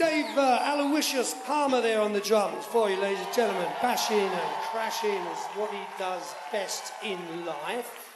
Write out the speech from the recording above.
Dave Aloysius Palmer there on the drums for you, ladies and gentlemen. Bashing and crashing is what he does best in life.